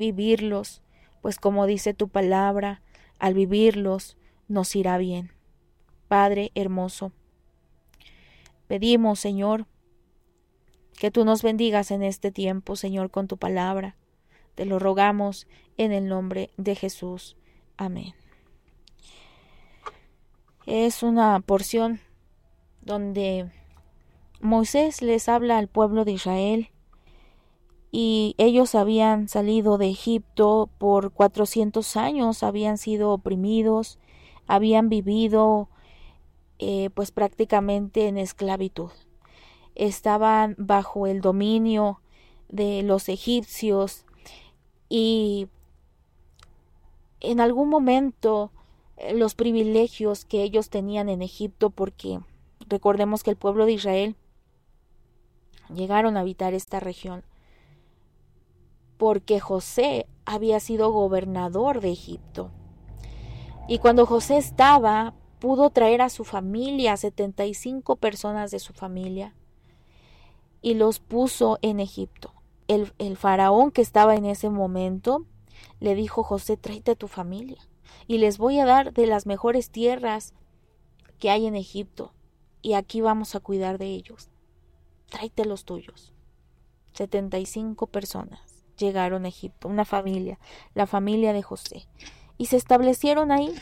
vivirlos, pues como dice tu palabra, al vivirlos nos irá bien. Padre hermoso, pedimos, Señor, que tú nos bendigas en este tiempo, Señor, con tu palabra. Te lo rogamos en el nombre de Jesús. Amén. Es una porción donde Moisés les habla al pueblo de Israel y ellos habían salido de Egipto por 400 años, habían sido oprimidos, habían vivido pues prácticamente en esclavitud. Estaban bajo el dominio de los egipcios y en algún momento los privilegios que ellos tenían en Egipto, porque recordemos que el pueblo de Israel llegaron a habitar esta región porque José había sido gobernador de Egipto. Y cuando José estaba, pudo traer a su familia, 75 personas de su familia, y los puso en Egipto. El faraón que estaba en ese momento le dijo: José, tráete a tu familia y les voy a dar de las mejores tierras que hay en Egipto y aquí vamos a cuidar de ellos. Tráete los tuyos. 75 personas llegaron a Egipto, una familia, la familia de José, y se establecieron ahí.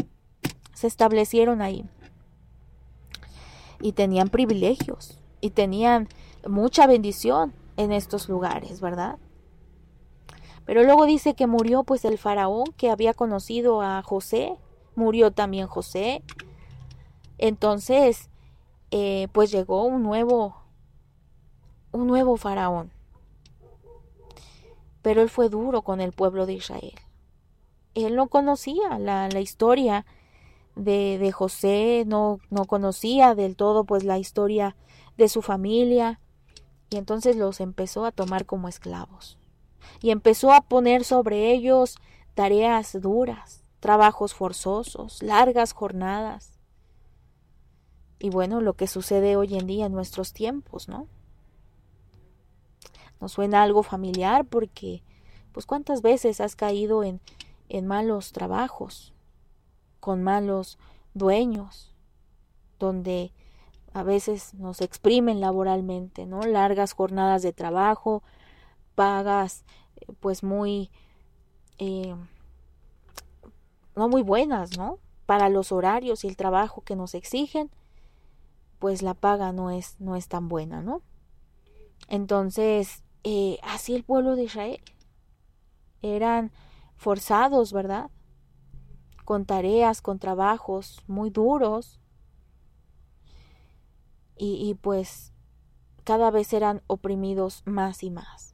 Y tenían privilegios y tenían mucha bendición en estos lugares, ¿verdad? Pero luego dice que murió pues el faraón que había conocido a José, murió también José. Entonces pues llegó un nuevo faraón, pero él fue duro con el pueblo de Israel. Él no conocía la historia de José, no conocía del todo pues la historia de su familia, y entonces los empezó a tomar como esclavos y empezó a poner sobre ellos tareas duras, trabajos forzosos, largas jornadas. Y bueno, lo que sucede hoy en día en nuestros tiempos, ¿no? Nos suena algo familiar porque pues cuántas veces has caído en malos trabajos, con malos dueños, donde a veces nos exprimen laboralmente, ¿no? Largas jornadas de trabajo, pagas pues muy no muy buenas, ¿no? Para los horarios y el trabajo que nos exigen, pues la paga no es tan buena, ¿no? Entonces, así el pueblo de Israel eran forzados, ¿verdad? Con tareas, con trabajos muy duros, y pues cada vez eran oprimidos más y más.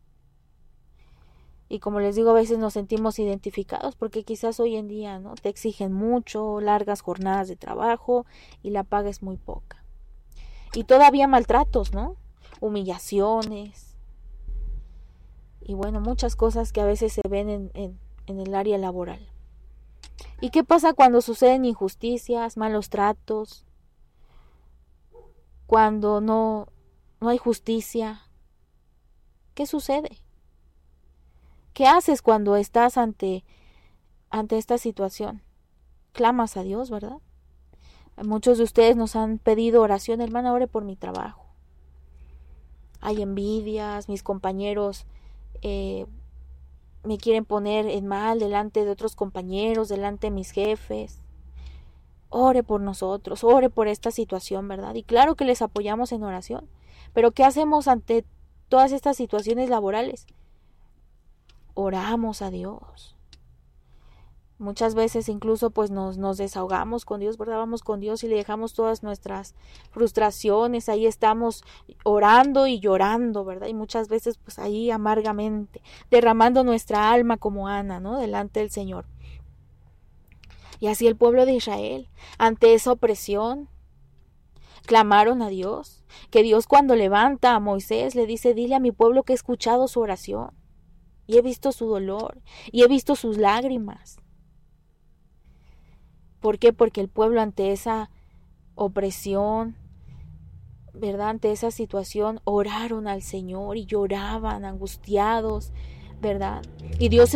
Y como les digo, a veces nos sentimos identificados porque quizás hoy en día, ¿no?, te exigen mucho, largas jornadas de trabajo y la paga es muy poca. Y todavía maltratos, ¿no? Humillaciones. Y bueno, muchas cosas que a veces se ven en el área laboral. ¿Y qué pasa cuando suceden injusticias, malos tratos? Cuando no hay justicia. ¿Qué sucede? ¿Qué haces cuando estás ante esta situación? Clamas a Dios, ¿verdad? Muchos de ustedes nos han pedido oración: hermana, ore por mi trabajo. Hay envidias, mis compañeros me quieren poner en mal delante de otros compañeros, delante de mis jefes. Ore por nosotros, ore por esta situación, ¿verdad? Y claro que les apoyamos en oración. Pero ¿qué hacemos ante todas estas situaciones laborales? Oramos a Dios. Muchas veces incluso pues nos desahogamos con Dios, ¿verdad? Vamos con Dios y le dejamos todas nuestras frustraciones, ahí estamos orando y llorando, ¿verdad? Y muchas veces pues ahí amargamente, derramando nuestra alma como Ana, ¿no?, delante del Señor. Y así el pueblo de Israel, ante esa opresión, clamaron a Dios, que Dios cuando levanta a Moisés le dice: dile a mi pueblo que he escuchado su oración, y he visto su dolor, y he visto sus lágrimas. ¿Por qué? Porque el pueblo ante esa opresión, ¿verdad?, ante esa situación, oraron al Señor y lloraban angustiados, ¿verdad? Y Dios